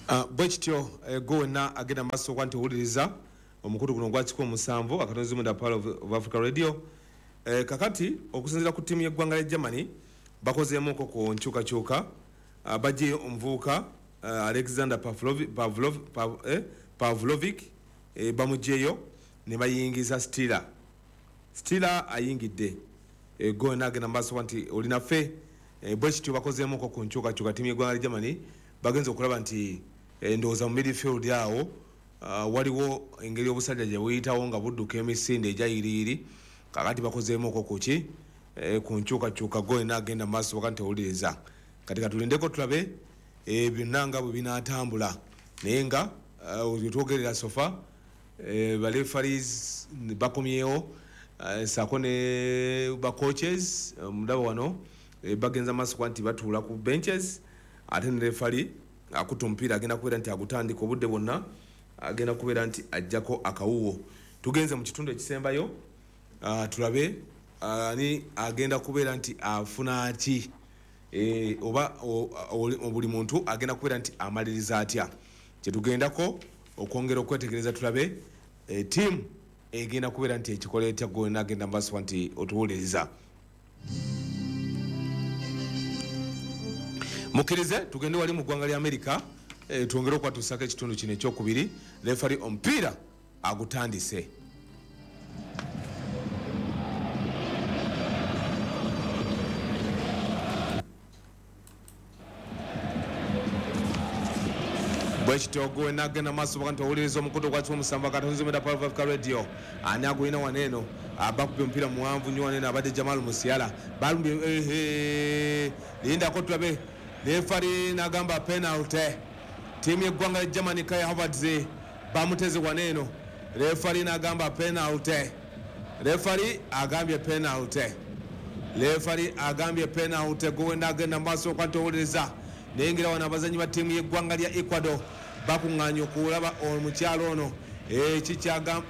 Bwekityo gonna agenda maaso kwa nti owuliriza omukutu guno gwa 17 akatonzi mu Power of Africa Radio. Kakati okusinziira ku ttiimu y'eggwanga lya Germany bakozeemuko ku nkyukakyuka bajje omuvubuka Alexander Pavlovic bamugyeyo ne bayingiza Stila ayingidde gonna agenda maaso kwa nti olinaffe bwekityo bakozeemuko ku nkyukakyuka ttiimu y'eggwanga lya Germany bagenza okulaba nti ndowooza mu midfield awo waliwo engeri y'obusajja gye buyitawo nga budduka emisinde egyayiriiri kakati bakozeemuko kuki ku nkyukakyuka gonna agenda mu maaso wakati owuliriza kati katulindeko tulabe byonna nga bwe binaatambula naye nga twogerera sofa balefaris bakomyewo saako ne bacoaches mudaba wano bagenza maaso kwa nti batuula ku benches ate ne refari akuta omupiira agenda kubeera nti agutandika obudde bwonna agenda kubeera nti ajjako akawuwo. Tugenze mu kitundu ekisembayo tulabe ani agenda kubeera nti afuna ki oba buli muntu agenda kubeera nti amaliriza atya. Kyetugendako okwongera okwetegereza tulabe ttiimu egenda kubeera nti ekikola etya gonna agenda mbaswa nti otuwuliriza. Mukirize tugende wali mu ggwanga lya America twongere okwatusako ekitundu kino ekyokubiri refari omupiira agutandise. Bwekitogo enagenda maaso bakati owuliriza omukutu gwa 17 akatonzi mu Power of Africa Radio ani agulina waneeno abakubye omupiira muwanvu nnyo waneeno abadde Jamal Musiala balumbye lindako tulabe refari nagamba penalty tiimu y'eggwanga lya Germany Kai Havertz bamuteze waneeno refari nagamba penalty refari agambye penalty gowenda agenda maaso kwati owuliriza nengera wano abazanyi ba tiimu y'eggwanga lya Ecuador bakuŋŋaanya okulaba omukyalo ono kikyagamba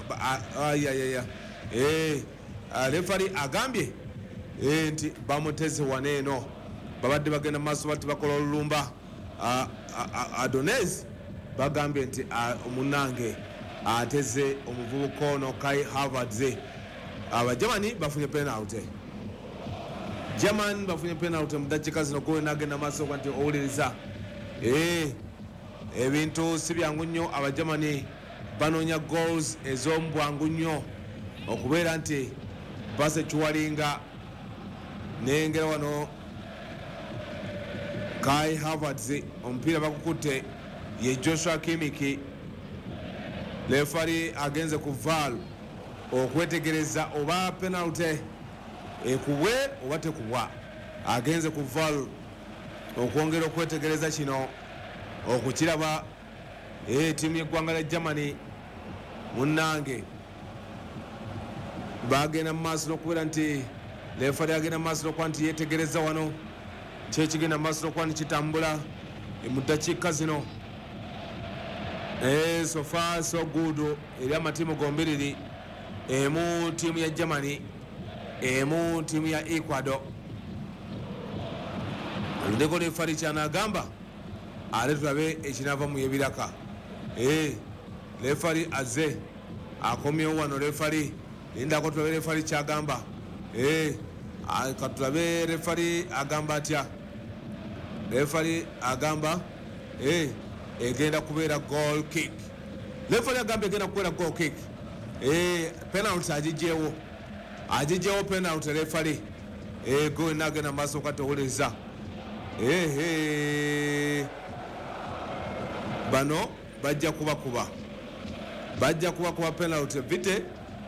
refari agambye nti bamuteze waneeno babadde bagenda maaso bati bakola olulumba Adonez bagambye nti omunange ateze omuvubuka ono Kai Havertz. Abajamani bafunye penalty mu ddakiika zino gowena agenda maaso nti owuliriza ebintu si byangu nnyo. Abajamani banoonya goals ez'omubwangu nnyo okubeera nti basekiwalinga nengera wano Kai Havertz omupiira bakukutte ye Joshua Kimmich. Refari agenze ku VAR okwetegereza oba penalty ekubwe oba tekubwa. Agenze ku VAR okwongera okwetegereza kino okukiraba ttiimu y'eggwanga lya Germany munnange bagenda mu maaso n'okubeera nti refari agenda mu maaso n'okuba nti yeetegereza wano kyekigenda maaso n'okuba nti kitambula mu ddakiika zino. So far so good eri amatiimu gombiriri emu ttiimu ya Germany emu ttiimu ya Ecuador. Alindeko refari kyanagamba ate tulabe ekinaava mu yebiraka. Refari azze akomyewo wano refari lindako tulabe refari kyagamba katulabe refari agamba atya. Refari agamba egenda kubeera goal kick. Refari agamba egenda kubeera goal kick. Penalty agijjeewo penalty refari gonna agenda maaso kati owuliriza bano bajja kubakuba penalty vite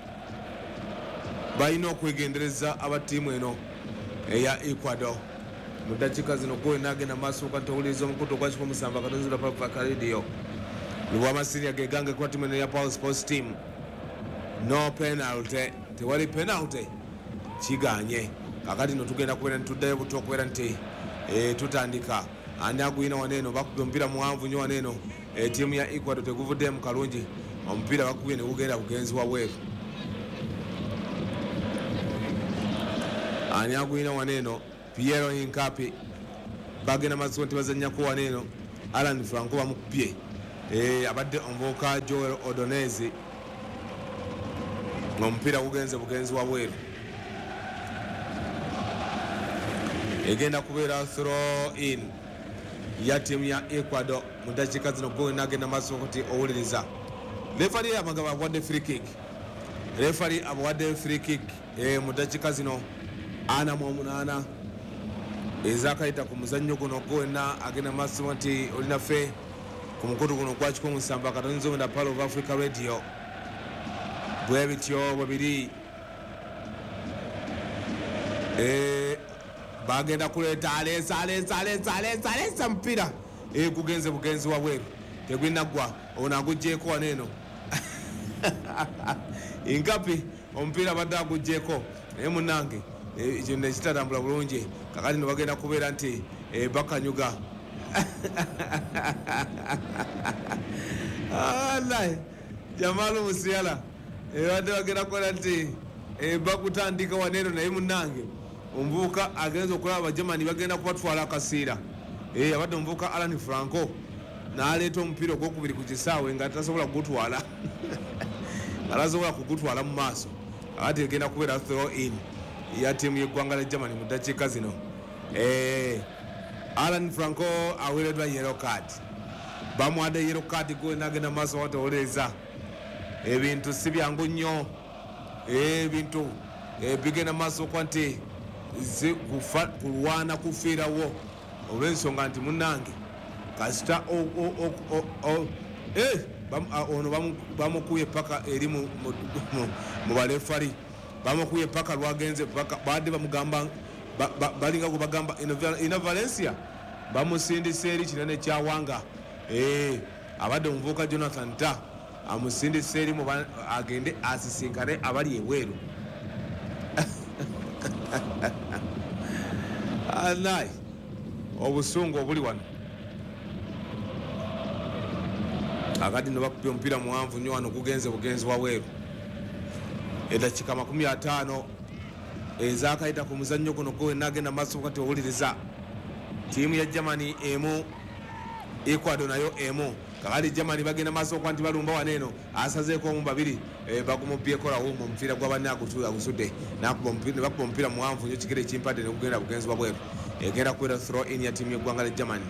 balina okwegendereza abatiimu eno eya Ecuador mu ddakiika zino gonna agenda maaso kati owuliriza omukutu ogwa 17 akatonzi mu Power of Africa Radio lw'amasiriya gegange kuba tiimu eno ya Power Sports Team. No penalty, tewali penalty kiganye. Kakati no tugenda kubeera ntuddayo buto okubeera nti tutandika ani aguyina waneeno bakubye omupiira muwanvu nnyo waneeno ttiimu ya Ecuador teguvuddemu kalungi omupiira bakubye ne gugenda bugenzi wabweru. Ani aguyina waneeno Piero Hincapi bagenda maaso nti bazannyako waneeno Alan Franco bamukubye abadde omuvubuka Joel Odonezi ng'omupiira gugenze bugenzi wabweru. Egenda kubeera throw in ya tiimu ya Ecuador mu ddakiika zino gwe nagenda maaso kuti owuliriza. Refari amagaba abawadde free kick. Refari abawadde free kick mu ddakiika zino 48 ezakayita ku muzannyo guno gwonna agenda maaso nti olinaffe ku mukutu guno gwa 17 katonzo na Palo of Africa Radio bwe bityo bwebiri bagenda kuleeta alesa mpira gugenze bugenzi wabweru tegwinaggwa ono agugjeeko waneeno inkapi omupiira badde agugjeeko naye munnange kino nekitatambula bulungi kakati nobagenda kubeera nti bakanyuga Jamalu Musiala badde bagenda kukola nti bakutandika waneeno naye munnange omuvubuka agenza okulaba Abajamani bagenda kubatwala akasiira abadde omuvubuka Alan Franco n'aleeta omupiira ogwokubiri ku kisaawe nga tasobola kugutwala alasobola kugutwala mu maaso ate egenda kubeera throw in ya tiimu y'eggwanga lya Germany mu ddakiika zino. Alan Franco aweereddwa yellow card, bamuwadde yellow card gwe nagenda maaso watowoleza ebintu si byangu nnyo ebintu bigenda maaso kwa nti kulwana kufiirawo olw'ensonga nti munnange kasita ono bamukuye paka eri mu balefari bamukuye paka lwagenze paka badde bamugamba balinga kubagamba ina Valencia bamusindise eri kinene kyawanga abadde omuvubuka Jonathan Ta amusindise eri agende asisinkane abali eweeru alai obusungu obuli wano akati no bakupya omupiira muwanvu nnyo wano gugenze bugenzi wabweru eddakiika 50 ezakayita ku muzannyo guno gwe nagenda maaso kati owuliriza tiimu ya Germany emu Ecuador nayo emu kakati Germany bagenda maaso kwa nti balumba waneeno asazeeko omu babiri bagumubyeekolawo mu mupiira gwa banne agusudde bakuba omupiira muwanvu nnyo kigere ekimpadde ne gugenda bugenzi wabweru egenda kubeera throw in ya tiimu y'eggwanga lya Germany.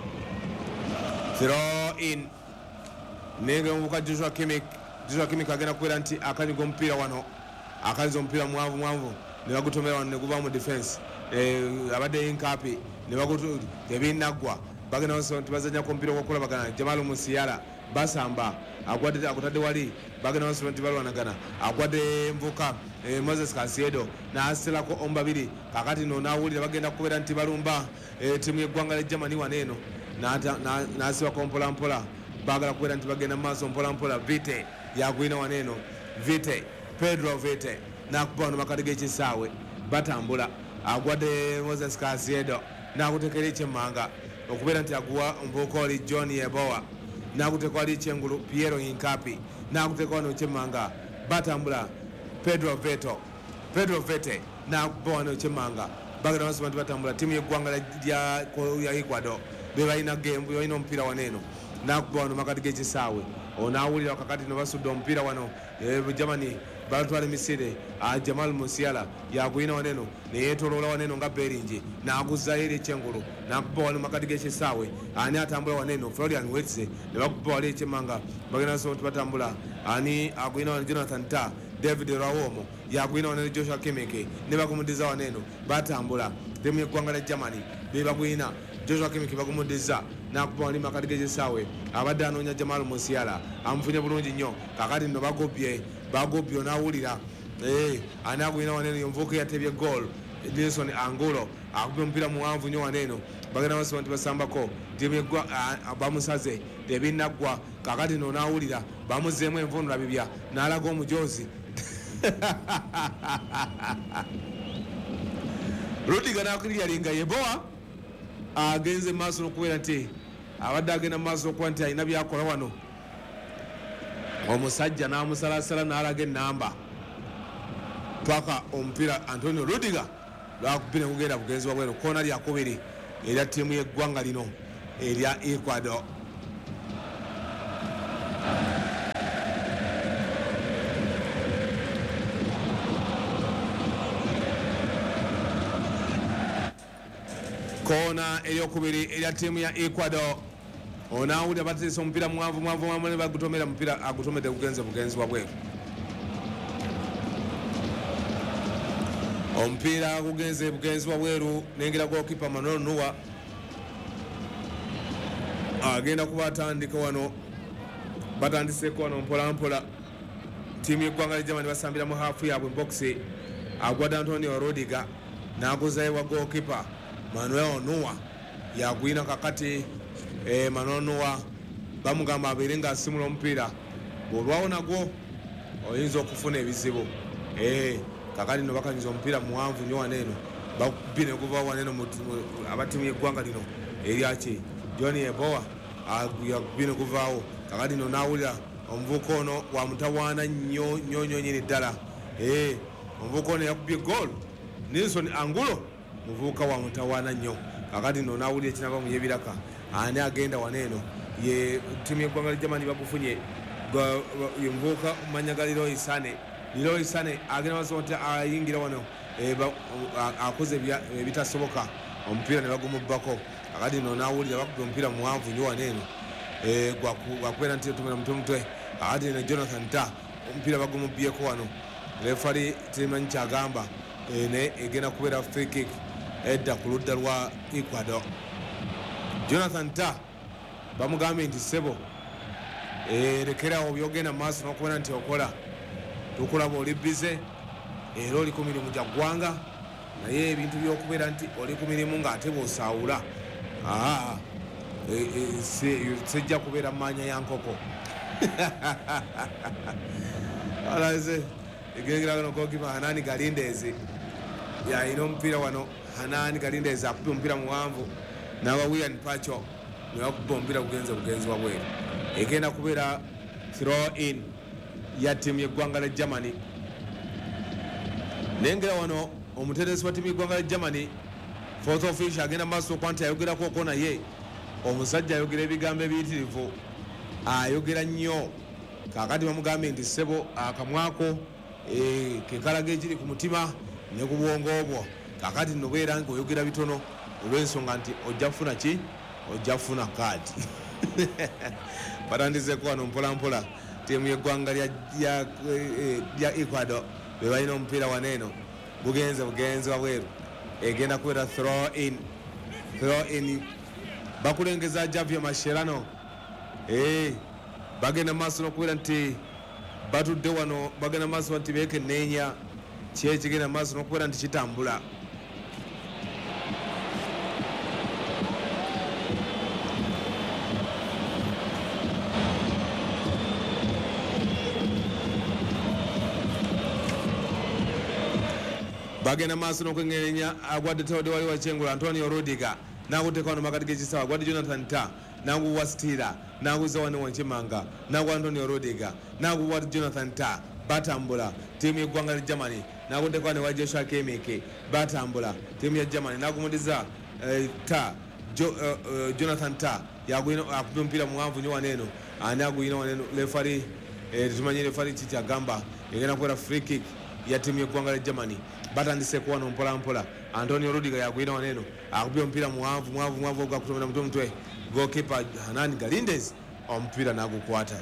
Throw in nenge omuvubuka Joshua Kimmich agenda kubeera nti akanyiga omupiira wano akanyiza omupiira muwanvu ne bagutomera wano ne guba mu defense abadde inkapi ne tebinaggwa bagenda nti bazanyako omupiira gwokulabagana Jamalu Musiala basamba agutadde wali bagenda nti balwanagana agwadde envuka Moses Caicedo n'aserako omu babiri kakati no nawulira bagenda kubeera nti balumba tiimu y'eggwanga lya Germany waneeno n'asibako mpolampola bagala kubeera nti bagenda maaso mpolampola Vite yagwina waneeno Pedro Vite nakuba wano makati g'ekisaawe batambula agwadde Moses Caicedo n'agutekera ekyemmanga okubeera nti aguwa omuvubuka oli John Yeboah n'aguteeka wali ekyengulu Piero Hincapi n'aguteeka wano ekyemmanga batambula Pedro Vite n'akuba wano ekyemmanga bagenda basoma nti batambula tiimu y'eggwanga ya Ecuador bebalina omupiira waneeno n'akuba wano makati g'ekisaawe onawulira kakati no basudde omupiira wano Germany batwala emisire Jamal Musiala yagwina waneeno neyetoloola waneeno nga Beringi n'aguzzayo eri ekyengulu n'akuba wano makati g'ekisaawe ani atambula waneeno Florian Wirtz ne bakuba wali ekyemmanga bagenda basoma nti batambula ani agwina wano Jonathan Ta David Rawomo yagwina waneeno Joshua Kimmich ne bagumudiza waneeno batambula tiimu y'eggwanga lya Germany bebagwina Joshua Kimmich bagumuddiza n'akuba wali makati g'ekisaawe abadde anoonya Jamal Musiala amufunye bulungi nnyo kakati nno bagobye onawulira ani agwina waneeno omuvubuka yatebye goal Nelson Angulo akubye omupiira muwanvu nnyo waneeno bagenda basoma nti basambako tiimu bamusaze tebinaggwa kakati nno onawulira bamuzeemu envunula bibya n'alaga omujoozi Rudiga n'akiryalinga Yeboah agenze maaso n'okubeera nti abadde agenda maaso okuba nti alina byakola wano omusajja n'amusalasala n'alaga ennamba paka omupiira Antonio Rudiga lwakupira kugenda bugenzi wabweru koona lyakubiri era ttiimu y'eggwanga lino erya Ecuador. Kona eryokubiri erya tiimu ya Ecuador. Onawulira bateesa omupiira mwavu ne bagutomera mupiira agutomedde gugenze bugenzi wabweru. Omupiira gugenze bugenzi wabweru nengera goalkeeper Manuel Nuwa agenda kubatandika wano. Batandiseko wano mpolampola. Tiimu y'eggwanga lya Germany basambira mu haafu yaabwe boxi. Agwadde Antonio Rodiga n'aguzayo wa goalkeeper Manuel Nuwa yagwina kakati. Manuel Nuwa bamugamba abeere ng'asimula omupiira olwawo nagwo oyinza okufuna ebizibu. Kakati no bakanyiza omupiira muwanvu nnyo waneeno bakubbi ne guva waneeno abatiimu y'eggwanga lino eryaki John Yeboah yagubbi ne guvaawo. Kakati no naawulira omuvubuka ono wa mutawaana nnyo nyini ddala. Omuvubuka ono yakubye goal Nelson Angulo muvubuka wa mutawaana nnyo. Kakati no naawulira ekinava mu yebiraka ani agenda waneeno ye tiimu y'eggwanga lya Germany bagufunye ye muvubuka mumanya Leroy Sané agenda maso nti ayingira wano akoze ebitasoboka omupiira ne bagumubbako. Kakati no naawulira bakubye omupiira muwanvu nnyo waneeno gwakubeera nti tumira mutwe. Kakati ne Jonathan Tah omupiira bagumubbyeko wano. Refari temanyi kyagamba ne egenda kubeera free kick edda ku ludda lwa Ecuador. Jonathan Tah bamugambye nti ssebo lekerawo byogenda mu maaso n'okubona nti okola tukulaba oli bize era oli ku mirimu gya ggwanga naye ebintu by'okubeera nti oli ku mirimu ng'ate bw'osaawula sejja kubeera mu maanya ya nkoko. Alaze egengera gano goalkeeper Hanani Galindezi yalina omupiira wano. Hanani Galindezi akubye omupiira muwanvu n'aba William Pacho ne bakubba omupiira bugenzi wabweru. Egenda kubeera throw in ya tiimu y'eggwanga lya Germany. Nengera wano omuteresi wa tiimu y'eggwanga lya Germany fourth official agenda maaso okuba nti ayogerako ko naye omusajja ayogera ebigambo ebiyitirivu ayogera nnyo. Kakati bamugambye nti ssebo akamwako kekalaga ekiri ku mutima ne ku bwongo bwo. Kakati nobeera ng'oyogera bitono olw'ensonga nti ojja kufuna ki? Ojja kufuna kaadi. Batandizeko wano mpolampola tiimu y'eggwanga lya Ecuador be balina omupiira waneeno bugenzi wabweru. Egenda kubeera throw in bakulengeza Javier Mascherano. Bagenda maaso n'okubeera nti batudde wano bagenda maaso nti beekenneenya ki ekigenda maaso n'okubeera nti kitambula. Bagenda maaso n'okwengerenya agwadde tawade wali wakyengula Antonio Rodiga n'akutteko wano makati g'ekisawa agwadde Jonathan Tah n'aguwa Stira n'aguza wano Wankimanga n'agwa Antonio Rodiga n'aguwa Jonathan Tah. Batambula tiimu y'eggwanga lya Germany n'akutteko wano wa Joshua Kimmich. Batambula tiimu ya Germany n'agumudiza Jonathan Tah yagwina akubye omupiira muwanvu nnyo waneeno ani aguyina waneeno. Refari tetumanyi refari ki kyagamba. Egenda kubeera free kick ya tiimu y'eggwanga lya Germany. Batandiseko wano mpolampola. Antonio Rodiga yagwina waneeno akubye omupiira muwanvu ogwakutomera mutwe. Goalkeeper Hanani Galindezi omupiira n'agukwata.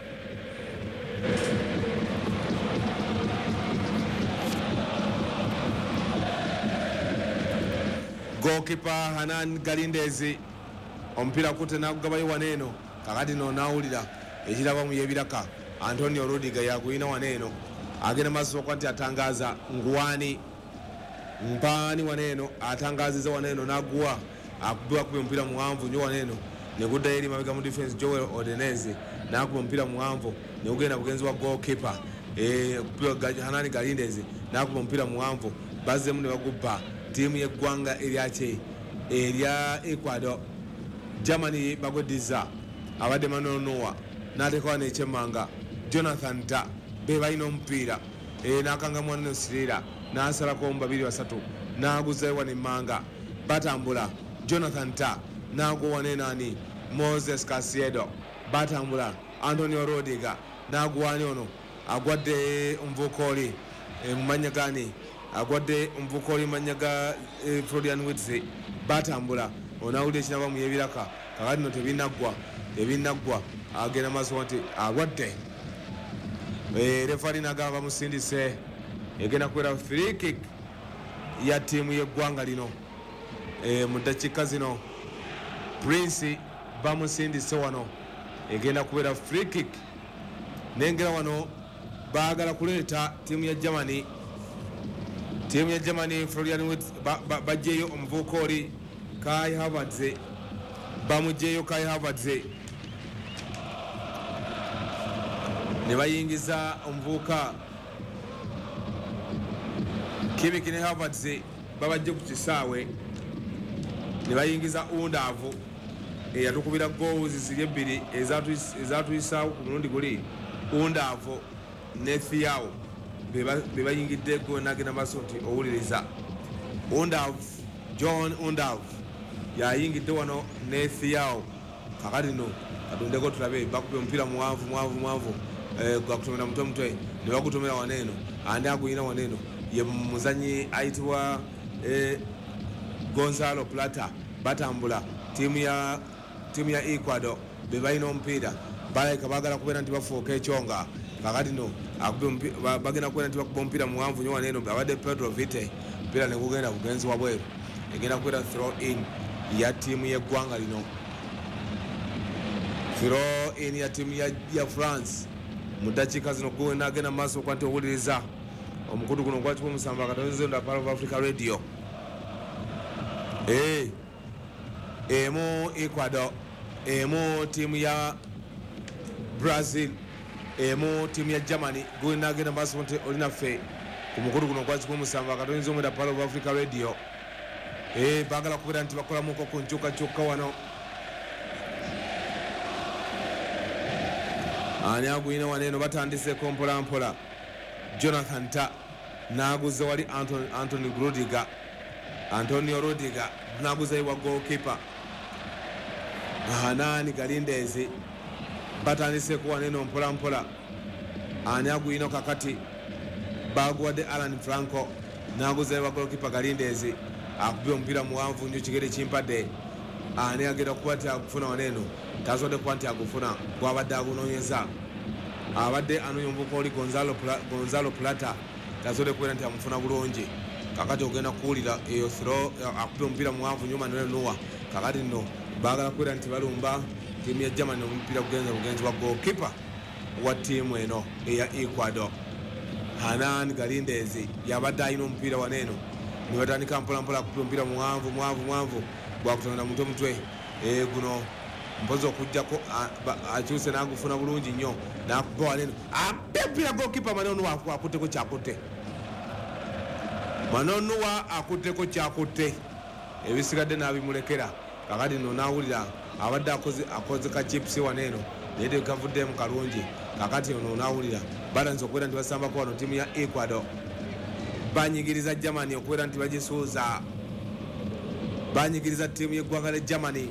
Goalkeeper Hanani Galindezi omupiira kutte n'agugabayo waneeno. Kakati no naawulira ekiraba mu yebiraka Antonio Rodiga yagwina waneeno agenda maaso okuba nti atangaaza ngwani mpaani waneeno atangaziza waneeno n'aguwa akubye omupiira muwanvu nnyo waneeno ne guddayo eri mabega mu defense Joel Odeneze n'akuba omupiira muwanvu ne gugenda bugenzi wa goalkeeper Hanani Galindezi n'akuba omupiira muwanvu bazzemu ne bagubba. Tiimu y'eggwanga erya Ecuador Germany bagweddiza abadde Manuel Nuwa n'ateekawo n'ekyemmanga Jonathan Tah be balina omupiira n'akanga mwana Sirira n'asalako mu 2-3 n'aguzayo wano emmanga. Batambula Jonathan Tah nago wane nani Moses Caicedo batambula Antonio Rodiga nago wane ono agwadde Mvukoli mumanya gani agwadde Mvukoli manyaga Florian Wirtz batambula onawulira ekinaba mu yebiraka kakati no tebinaggwa agenda maaso nti agwadde refari nagamba bamusindise egenda kubeera free kick ya tiimu y'eggwanga lino mu ddakiika zino Prince bamusindise wano egenda kubeera free kick nengera wano baagala kuleeta tiimu ya Germany Florian Wirtz bajjeeyo omuvubuka oli Kai Havertz bamugjeeyo Kai Havertz ne bayingiza omuvubuka Kimmich ne Havertz babajje ku kisaawe ne bayingiza Undavu eyatukubira goals ziri ebbiri ezatuyisaawo ku mulundi guli Undavu ne Thiaw be bayingidde go nagenda maaso nti owuliriza John Undavu yayingidde wano ne Thiaw kakati no katondeko tulabe bakubye omupiira muwanvu gwakutomera mutwe ne bagutomera waneeno andi aguyina waneeno ye muzanyi ayitibwa Gonzalo Plata batambula tiimu ya Ecuador be balina omupiira balayika baagala kubeera nti bafuuka ekyonga kakati no bagenda kubeera nti bakuba omupiira muwanvu nyo waneeno abadde Pedro Vite omupiira ne gugenda bugenzi wabweru egenda kubeera throw in ya tiimu y'eggwanga lino throw in ya tiimu ya France mu ddakiika zino gwe nagenda maaso okuba nti owuliriza omukutu guno gwakikuba omusamba katonzenda Part of Africa Radio emu Ecuador emu tiimu ya Brazil emu tiimu ya Germany gwe nagenda maaso nti olinaffe ku mukutu guno gwakikuba omusamba katonzenda Part of Africa Radio baagala kubeera nti bakolamuko ku nkyukakyukka wano ani aguyina waneeno batandiseko mpolampola Jonathan Ta naguze wali Antonio Rodiga naguze wa goalkeeper Hanani Galindezi batandiseko waneeno mpolampola ani aguyina kakati baguwadde Alan Franco naguze wa goalkeeper Galindezi akubye omupiira muwanvu nnyo kigere kimpadde ani agenda kuba nti agufuna waneeno tasobodde kuba nti agufuna gwabadde agunoonyeza abadde anoonya omuvubuka oli Gonzalo Plata tasobodde kubeera nti amufuna bulungi kakati ogenda kuwulira eyo throw akubye omupiira muwanvu nnyo Manuel Neuer kakati nno baagala kubeera nti balumba tiimu ya Germany omupiira bugenzi wa goalkeeper wa tiimu eno eya Ecuador Hanan Galindezi yabadde alina omupiira waneeno ne batandika mpolampola akubye omupiira muwanvu gwakutonera mutwe guno mpozi okugjako akyuse nagufuna bulungi nnyo nakuba waneeno ampira goalkeeper Manuel Neuer akutteko kyakutte Manuel Neuer akutteko kyakutte ebisigadde n'abimulekera kakati no nawulira abadde akoze ka chips waneeno naye tekavuddemu kalungi kakati ono nawulira balanze okubeera nti basambako wano tiimu ya Ecuador banyigiriza Germany okubeera nti bagisuuza banyigiriza tiimu y'eggwanga lya Germany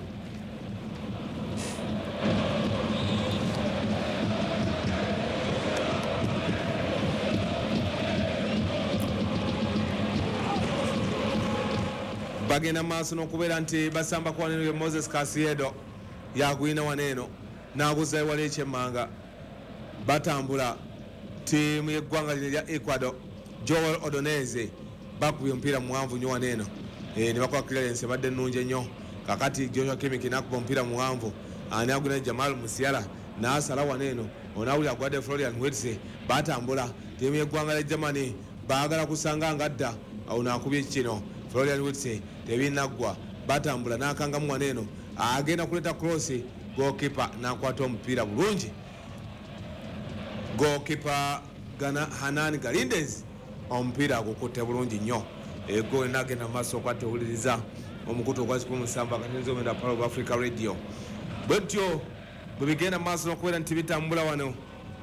bagenda maaso n'okubeera nti basambako waneeno ye Moses Caicedo yagwina waneeno naguzayo wali ekyemmanga batambula tiimu y'eggwanga lino lya Ecuador Joel Odoneze bakubye omupiira muwanvu nnyo waneeno ne bakola clearance ebadde nnungi ennyo kakati Joshua Kimmich nakuba omupiira muwanvu ani agwina Jamal Musiala n'asala waneeno onawulira agwadde Florian Wirtz batambula tiimu y'eggwanga lya Germany baagala kusanga nga dda awo naakubye kino Florian Wirtz tebinaggwa batambula n'akangamu waneeno agenda kuleeta cross goalkeeper n'akwata omupiira bulungi goalkeeper Hanan Galindezi omupiira agukutte bulungi nnyo ego enagenda maaso okwate owuliriza omukutu ogwazikuba omusamba katinza omenda Part of Africa Radio bwetyo bwe bigenda maaso n'okubeera nti bitambula wano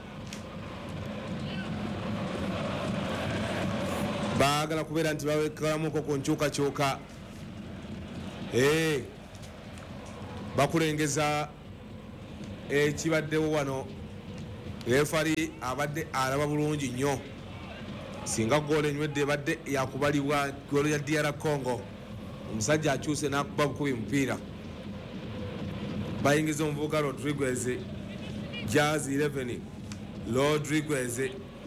baagala kubeera nti babekalamuko ku nkyukakyuka bakulengeza ekibaddewo wano. Refari abadde alaba bulungi nnyo singa goolo enywedde ebadde yakubalibwa goolo ya DR Congo. Omusajja akyuse n'akuba bukubi mupiira. Bayingiza omuvubuka Rodriguez Jazz 11 Rodriguez